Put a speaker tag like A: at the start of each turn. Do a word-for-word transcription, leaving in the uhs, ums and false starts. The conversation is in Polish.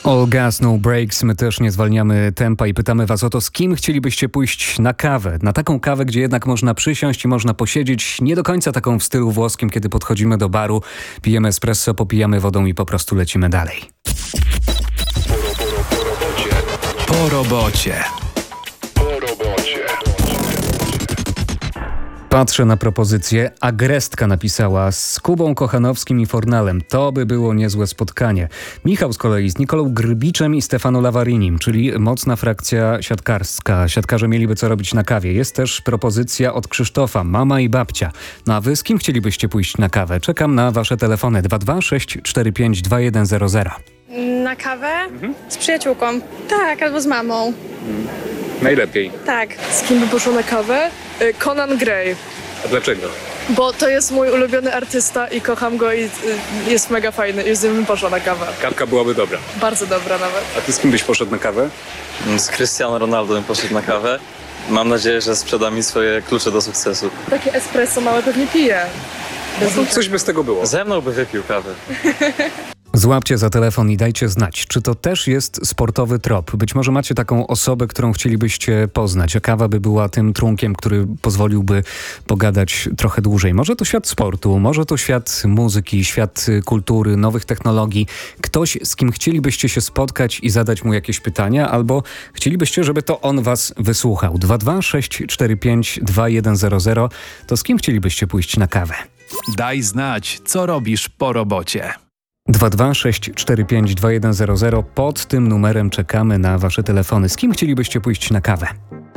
A: All gas, no breaks. My też nie zwalniamy tempa i pytamy was o to, z kim chcielibyście pójść na kawę. Na taką kawę, gdzie jednak można przysiąść i można posiedzieć. Nie do końca taką w stylu włoskim, kiedy podchodzimy do baru, pijemy espresso, popijamy wodą i po prostu lecimy dalej.
B: Po robocie.
A: Patrzę na propozycję. Agrestka napisała z Kubą Kochanowskim i Fornalem. To by było niezłe spotkanie. Michał z kolei z Nikolą Grbiczem i Stefano Lavarinim, czyli mocna frakcja siatkarska. Siatkarze mieliby co robić na kawie. Jest też propozycja od Krzysztofa, mama i babcia. No a wy z kim chcielibyście pójść na kawę? Czekam na wasze telefony dwa dwa sześć cztery pięć dwa jeden zero zero.
C: Na kawę? Mhm. Z przyjaciółką. Tak, albo z mamą.
A: Hmm. Najlepiej.
C: Tak.
D: Z kim by poszło na kawę? Conan Gray.
A: A dlaczego?
D: Bo to jest mój ulubiony artysta i kocham go i jest mega fajny i z nim bym poszła na kawę.
A: Kawka byłaby dobra.
D: Bardzo dobra nawet.
A: A ty z kim byś poszedł na kawę?
E: Z Cristiano Ronaldo bym poszedł na kawę. Mam nadzieję, że sprzeda mi swoje klucze do sukcesu.
D: Takie espresso małe pewnie pije.
A: No, coś by z tego było.
E: Ze mną by wypił kawę.
A: Złapcie za telefon i dajcie znać, czy to też jest sportowy trop. Być może macie taką osobę, którą chcielibyście poznać, a kawa by była tym trunkiem, który pozwoliłby pogadać trochę dłużej. Może to świat sportu, może to świat muzyki, świat kultury, nowych technologii. Ktoś, z kim chcielibyście się spotkać i zadać mu jakieś pytania, albo chcielibyście, żeby to on was wysłuchał. dwa dwa sześć cztery pięć dwa jeden zero zero. To z kim chcielibyście pójść na kawę?
B: Daj znać, co robisz po robocie.
A: dwa dwa sześć cztery pięć dwa jeden zero zero. Pod tym numerem czekamy na wasze telefony. Z kim chcielibyście pójść na kawę?